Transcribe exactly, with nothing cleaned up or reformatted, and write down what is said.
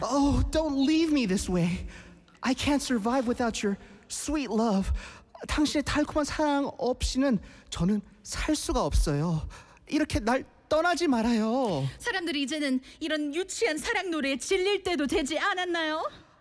Oh, don't leave me this way. I can't survive without your sweet love. 당신의 달콤한 사랑 없이는 저는 살 수가 없어요. 이렇게 날 떠나지 말아요. 사람들이 이제는 이런 유치한 사랑 노래에 질릴 때도 되지 않았나요?